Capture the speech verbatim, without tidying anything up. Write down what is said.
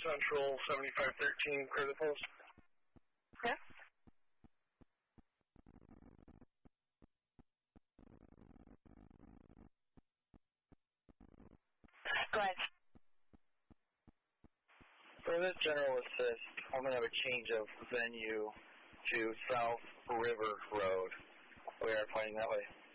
Central seventy-five thirteen, clear the post. Yeah. Go ahead. For this general assist, I'm going to have a change of venue to South River Road. We are pointing that way.